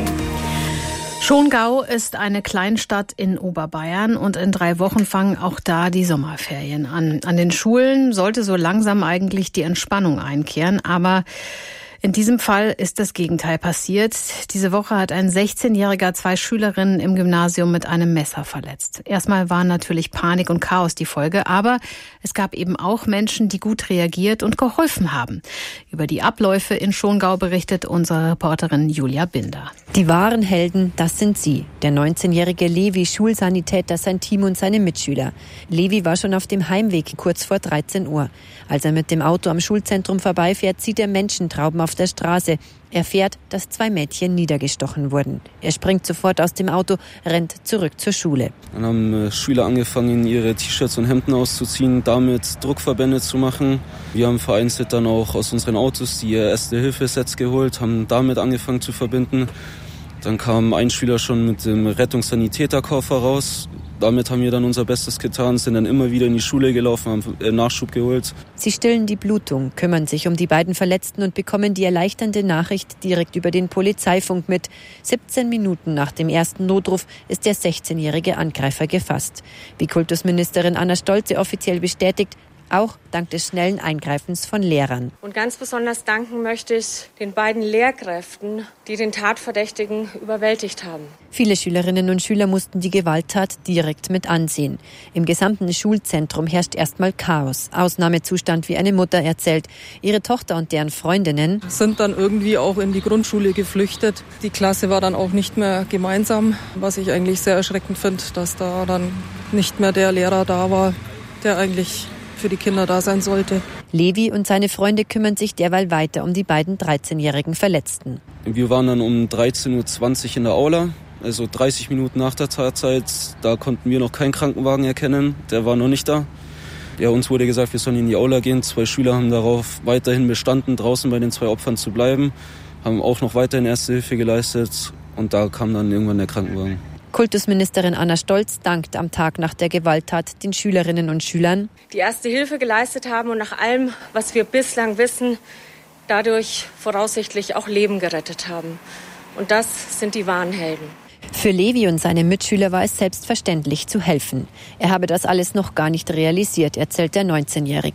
Schongau ist eine Kleinstadt in Oberbayern und in drei Wochen fangen auch da die Sommerferien an. An den Schulen sollte so langsam eigentlich die Entspannung einkehren, aber in diesem Fall ist das Gegenteil passiert. Diese Woche hat ein sechzehnjähriger zwei Schülerinnen im Gymnasium mit einem Messer verletzt. Erstmal waren natürlich Panik und Chaos die Folge, aber es gab eben auch Menschen, die gut reagiert und geholfen haben. Über die Abläufe in Schongau berichtet unsere Reporterin Julia Binder. Die wahren Helden, das sind sie. Der neunzehnjährige Levi, Schulsanitäter, sein Team und seine Mitschüler. Levi war schon auf dem Heimweg kurz vor dreizehn Uhr. Als er mit dem Auto am Schulzentrum vorbeifährt, sieht er Menschentrauben auf der Straße. Er fährt, dass zwei Mädchen niedergestochen wurden. Er springt sofort aus dem Auto, rennt zurück zur Schule. Dann haben Schüler angefangen, ihre T-Shirts und Hemden auszuziehen, damit Druckverbände zu machen. Wir haben vereinzelt dann auch aus unseren Autos die Erste-Hilfe-Sets geholt, haben damit angefangen zu verbinden. Dann kam ein Schüler schon mit dem Rettungssanitäterkoffer raus. Damit haben wir dann unser Bestes getan, sind dann immer wieder in die Schule gelaufen, haben Nachschub geholt. Sie stillen die Blutung, kümmern sich um die beiden Verletzten und bekommen die erleichternde Nachricht direkt über den Polizeifunk mit. siebzehn Minuten nach dem ersten Notruf ist der sechzehnjährige Angreifer gefasst. Wie Kultusministerin Anna Stolze offiziell bestätigt, auch dank des schnellen Eingreifens von Lehrern. Und ganz besonders danken möchte ich den beiden Lehrkräften, die den Tatverdächtigen überwältigt haben. Viele Schülerinnen und Schüler mussten die Gewalttat direkt mit ansehen. Im gesamten Schulzentrum herrscht erstmal Chaos. Ausnahmezustand, wie eine Mutter erzählt. Ihre Tochter und deren Freundinnen sind dann irgendwie auch in die Grundschule geflüchtet. Die Klasse war dann auch nicht mehr gemeinsam, was ich eigentlich sehr erschreckend finde, dass da dann nicht mehr der Lehrer da war, der eigentlich für die Kinder da sein sollte. Levi und seine Freunde kümmern sich derweil weiter um die beiden dreizehnjährigen Verletzten. Wir waren dann um dreizehn Uhr zwanzig in der Aula, also dreißig Minuten nach der Tatzeit. Da konnten wir noch keinen Krankenwagen erkennen, der war noch nicht da. Ja, uns wurde gesagt, wir sollen in die Aula gehen. Zwei Schüler haben darauf weiterhin bestanden, draußen bei den zwei Opfern zu bleiben, haben auch noch weiterhin Erste Hilfe geleistet und da kam dann irgendwann der Krankenwagen. Kultusministerin Anna Stolz dankt am Tag nach der Gewalttat den Schülerinnen und Schülern, die Erste Hilfe geleistet haben und nach allem, was wir bislang wissen, dadurch voraussichtlich auch Leben gerettet haben. Und das sind die wahren Helden. Für Levi und seine Mitschüler war es selbstverständlich zu helfen. Er habe das alles noch gar nicht realisiert, erzählt der neunzehnjährige.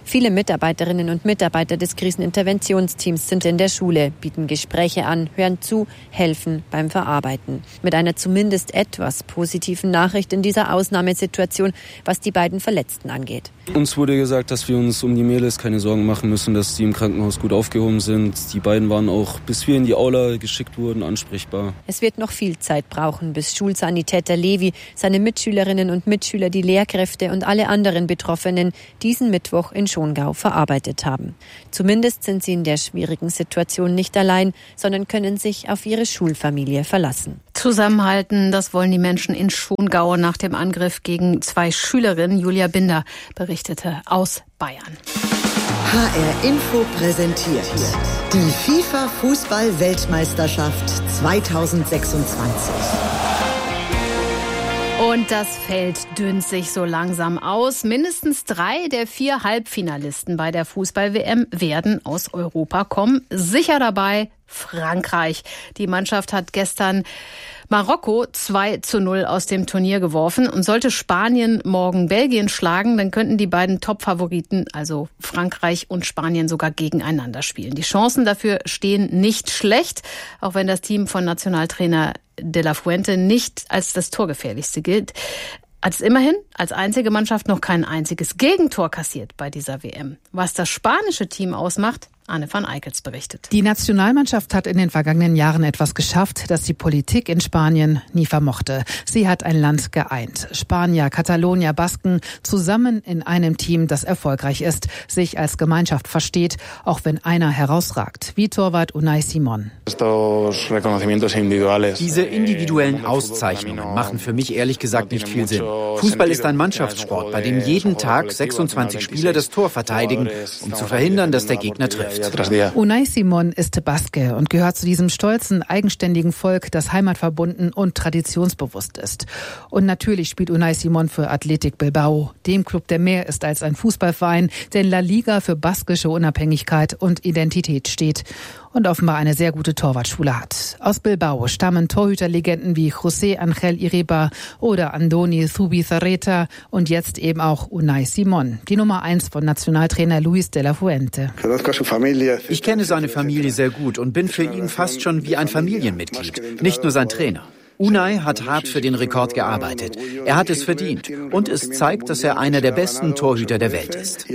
Viele Mitarbeiterinnen und Mitarbeiter des Kriseninterventionsteams sind in der Schule, bieten Gespräche an, hören zu, helfen beim Verarbeiten. Mit einer zumindest etwas positiven Nachricht in dieser Ausnahmesituation, was die beiden Verletzten angeht. Uns wurde gesagt, dass wir uns um die Mädels keine Sorgen machen müssen, dass die im Krankenhaus gut aufgehoben sind. Die beiden waren auch, bis wir in die Aula geschickt wurden, ansprechbar. Es wird noch viel Zeit brauchen, bis Schulsanitäter Levi, seine Mitschülerinnen und Mitschüler, die Lehrkräfte und alle anderen Betroffenen diesen Mittwoch in Schongau verarbeitet haben. Zumindest sind sie in der schwierigen Situation nicht allein, sondern können sich auf ihre Schulfamilie verlassen. Zusammenhalten, das wollen die Menschen in Schongau nach dem Angriff gegen zwei Schülerinnen. Julia Binder berichtete aus Bayern. H R Info präsentiert die FIFA-Fußball-Weltmeisterschaft zweitausendsechsundzwanzig. Und das Feld dünnt sich so langsam aus. Mindestens drei der vier Halbfinalisten bei der Fußball-W M werden aus Europa kommen. Sicher dabei Frankreich. Die Mannschaft hat gestern Marokko zwei zu null aus dem Turnier geworfen. Und sollte Spanien morgen Belgien schlagen, dann könnten die beiden Top-Favoriten, also Frankreich und Spanien, sogar gegeneinander spielen. Die Chancen dafür stehen nicht schlecht, auch wenn das Team von Nationaltrainer De La Fuente nicht als das torgefährlichste gilt. Als immerhin als einzige Mannschaft noch kein einziges Gegentor kassiert bei dieser W M. Was das spanische Team ausmacht, Anne van Eickels berichtet. Die Nationalmannschaft hat in den vergangenen Jahren etwas geschafft, das die Politik in Spanien nie vermochte. Sie hat ein Land geeint. Spanier, Katalonier, Basken zusammen in einem Team, das erfolgreich ist, sich als Gemeinschaft versteht, auch wenn einer herausragt, wie Torwart Unai Simón. Diese individuellen Auszeichnungen machen für mich ehrlich gesagt nicht viel Sinn. Fußball ist ein Mannschaftssport, bei dem jeden Tag sechsundzwanzig Spieler das Tor verteidigen, um zu verhindern, dass der Gegner trifft. Unai Simón ist Baske und gehört zu diesem stolzen, eigenständigen Volk, das heimatverbunden und traditionsbewusst ist. Und natürlich spielt Unai Simón für Athletic Bilbao, dem Club, der mehr ist als ein Fußballverein, der in La Liga für baskische Unabhängigkeit und Identität steht und offenbar eine sehr gute Torwartschule hat. Aus Bilbao stammen Torhüterlegenden wie José Ángel Iribar oder Andoni Zubizarreta und jetzt eben auch Unai Simón, die Nummer eins von Nationaltrainer Luis de la Fuente. Ich kenne seine Familie sehr gut und bin für ihn fast schon wie ein Familienmitglied, nicht nur sein Trainer. Unai hat hart für den Rekord gearbeitet. Er hat es verdient. Und es zeigt, dass er einer der besten Torhüter der Welt ist.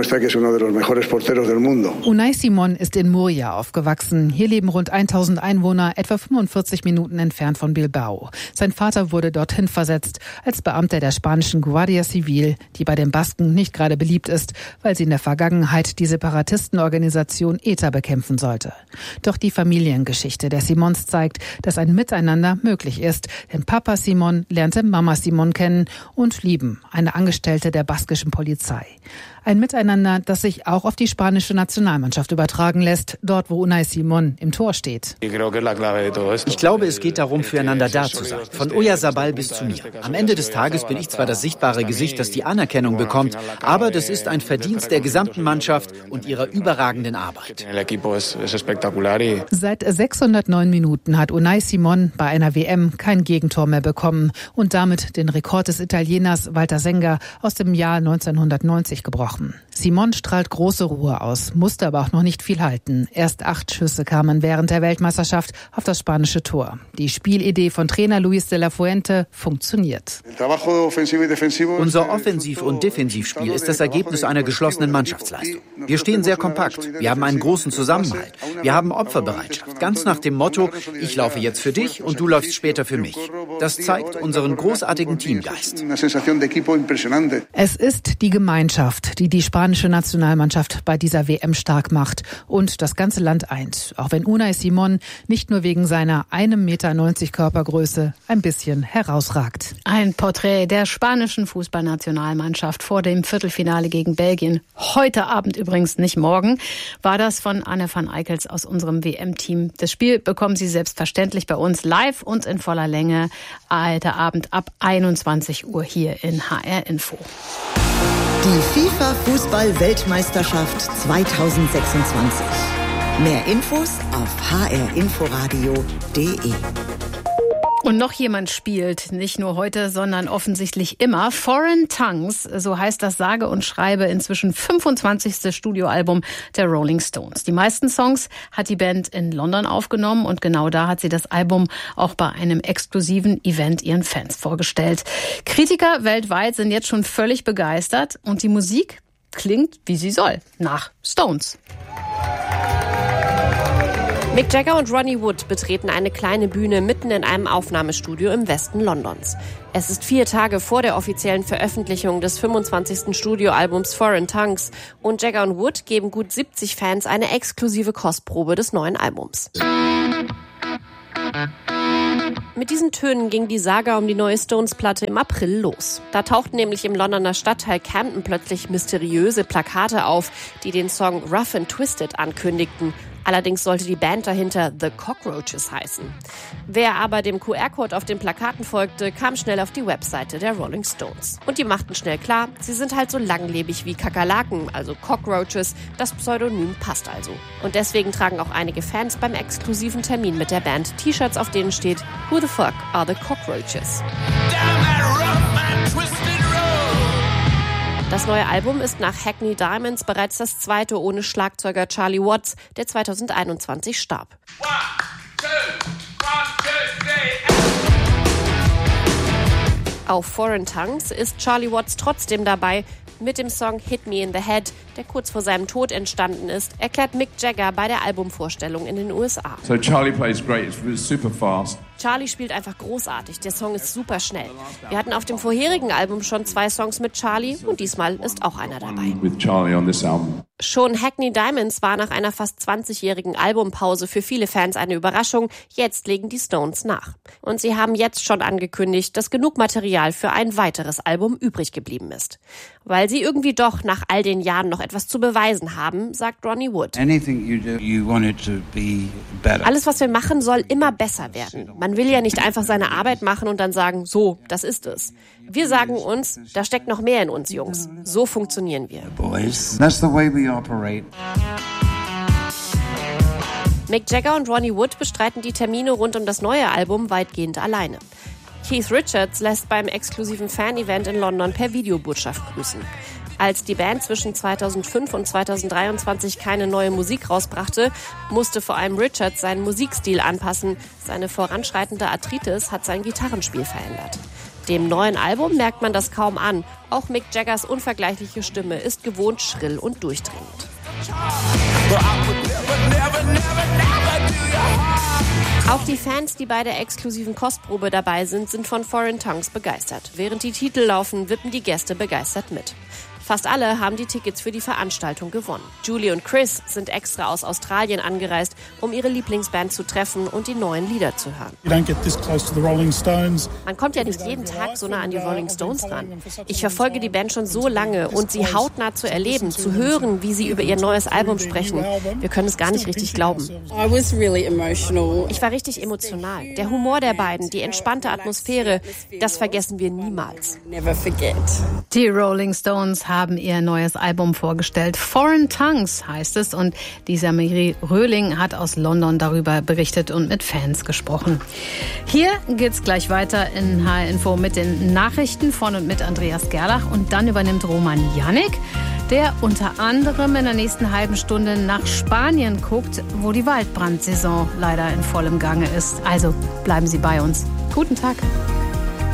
Unai Simón ist in Murcia aufgewachsen. Hier leben rund tausend Einwohner, etwa fünfundvierzig Minuten entfernt von Bilbao. Sein Vater wurde dorthin versetzt, als Beamter der spanischen Guardia Civil, die bei den Basken nicht gerade beliebt ist, weil sie in der Vergangenheit die Separatistenorganisation E T A bekämpfen sollte. Doch die Familiengeschichte der Simons zeigt, dass ein Miteinander möglich ist, denn Papa Simón lernte Mama Simón kennen und lieben, eine Angestellte der baskischen Polizei. Ein Miteinander, das sich auch auf die spanische Nationalmannschaft übertragen lässt, dort wo Unai Simón im Tor steht. Ich glaube, es geht darum, füreinander da zu sein, von Oyarzabal bis zu mir. Am Ende des Tages bin ich zwar das sichtbare Gesicht, das die Anerkennung bekommt, aber das ist ein Verdienst der gesamten Mannschaft und ihrer überragenden Arbeit. Seit sechshundertneun Minuten hat Unai Simón bei einer W M kein Gegentor mehr bekommen und damit den Rekord des Italieners Walter Senga aus dem Jahr neunzehnhundertneunzig gebrochen. Simón strahlt große Ruhe aus, musste aber auch noch nicht viel halten. Erst acht Schüsse kamen während der Weltmeisterschaft auf das spanische Tor. Die Spielidee von Trainer Luis de la Fuente funktioniert. Unser Offensiv- und Defensivspiel ist das Ergebnis einer geschlossenen Mannschaftsleistung. Wir stehen sehr kompakt, wir haben einen großen Zusammenhalt, wir haben Opferbereitschaft, ganz nach dem Motto, ich laufe jetzt für dich und du läufst später für mich. Das zeigt unseren großartigen Teamgeist. Es ist die Gemeinschaft, die die spanische Nationalmannschaft bei dieser W M stark macht und das ganze Land eint, auch wenn Unai Simón nicht nur wegen seiner ein Meter neunzig Körpergröße ein bisschen herausragt. Ein Porträt der spanischen Fußballnationalmannschaft vor dem Viertelfinale gegen Belgien. Heute Abend übrigens, nicht morgen, war das von Anne van Eickels aus unserem W M-Team. Das Spiel bekommen Sie selbstverständlich bei uns live und in voller Länge heute Abend ab einundzwanzig Uhr hier in H R Info. Die FIFA-Fußball-Weltmeisterschaft zweitausendsechsundzwanzig. Mehr Infos auf h r inforadio punkt d e. Und noch jemand spielt, nicht nur heute, sondern offensichtlich immer. Foreign Tongues, so heißt das sage und schreibe inzwischen fünfundzwanzigste Studioalbum der Rolling Stones. Die meisten Songs hat die Band in London aufgenommen und genau da hat sie das Album auch bei einem exklusiven Event ihren Fans vorgestellt. Kritiker weltweit sind jetzt schon völlig begeistert und die Musik klingt, wie sie soll, nach Stones. Mick Jagger und Ronnie Wood betreten eine kleine Bühne mitten in einem Aufnahmestudio im Westen Londons. Es ist vier Tage vor der offiziellen Veröffentlichung des fünfundzwanzigsten Studioalbums Foreign Tongues und Jagger und Wood geben gut siebzig Fans eine exklusive Kostprobe des neuen Albums. Mit diesen Tönen ging die Saga um die neue Stones-Platte im April los. Da tauchten nämlich im Londoner Stadtteil Camden plötzlich mysteriöse Plakate auf, die den Song Rough and Twisted ankündigten. Allerdings sollte die Band dahinter The Cockroaches heißen. Wer aber dem Q R-Code auf den Plakaten folgte, kam schnell auf die Webseite der Rolling Stones. Und die machten schnell klar, sie sind halt so langlebig wie Kakerlaken, also Cockroaches. Das Pseudonym passt also. Und deswegen tragen auch einige Fans beim exklusiven Termin mit der Band T-Shirts, auf denen steht Who the fuck are the Cockroaches? Das neue Album ist nach Hackney Diamonds bereits das zweite ohne Schlagzeuger Charlie Watts, der zweitausendeinundzwanzig starb. One, two, one, two, three. Auf Foreign Tongues ist Charlie Watts trotzdem dabei. Mit dem Song Hit Me in the Head, der kurz vor seinem Tod entstanden ist, erklärt Mick Jagger bei der Albumvorstellung in den U S A. So Charlie plays great, it's super fast. Charlie spielt einfach großartig, der Song ist super schnell. Wir hatten auf dem vorherigen Album schon zwei Songs mit Charlie und diesmal ist auch einer dabei. With Charlie on this album. Schon Hackney Diamonds war nach einer fast zwanzigjährigen Albumpause für viele Fans eine Überraschung. Jetzt legen die Stones nach. Und sie haben jetzt schon angekündigt, dass genug Material für ein weiteres Album übrig geblieben ist. Weil sie irgendwie doch nach all den Jahren noch etwas zu beweisen haben, sagt Ronnie Wood. Anything you do, you want it to be better. Alles, was wir machen, soll immer besser werden. Man will ja nicht einfach seine Arbeit machen und dann sagen, so, das ist es. Wir sagen uns, da steckt noch mehr in uns, Jungs. So funktionieren wir. Boys, that's the way we operate. Mick Jagger und Ronnie Wood bestreiten die Termine rund um das neue Album weitgehend alleine. Keith Richards lässt beim exklusiven Fan-Event in London per Videobotschaft grüßen. Als die Band zwischen zweitausendfünf und zweitausenddreiundzwanzig keine neue Musik rausbrachte, musste vor allem Richards seinen Musikstil anpassen. Seine voranschreitende Arthritis hat sein Gitarrenspiel verändert. Dem neuen Album merkt man das kaum an. Auch Mick Jaggers unvergleichliche Stimme ist gewohnt schrill und durchdringend. Auch die Fans, die bei der exklusiven Kostprobe dabei sind, sind von Foreign Tongues begeistert. Während die Titel laufen, wippen die Gäste begeistert mit. Fast alle haben die Tickets für die Veranstaltung gewonnen. Julie und Chris sind extra aus Australien angereist, um ihre Lieblingsband zu treffen und die neuen Lieder zu hören. Man kommt ja nicht jeden Tag so nah an die Rolling Stones ran. Ich verfolge die Band schon so lange und sie hautnah zu erleben, zu hören, wie sie über ihr neues Album sprechen. Wir können es gar nicht richtig glauben. Ich war richtig emotional. Der Humor der beiden, die entspannte Atmosphäre, das vergessen wir niemals. Die Rolling Stones haben haben ihr neues Album vorgestellt. Foreign Tongues heißt es und Lisa Marie Röhling hat aus London darüber berichtet und mit Fans gesprochen. Hier geht's gleich weiter in H R Info mit den Nachrichten von und mit Andreas Gerlach und dann übernimmt Roman Janik, der unter anderem in der nächsten halben Stunde nach Spanien guckt, wo die Waldbrandsaison leider in vollem Gange ist. Also bleiben Sie bei uns. Guten Tag.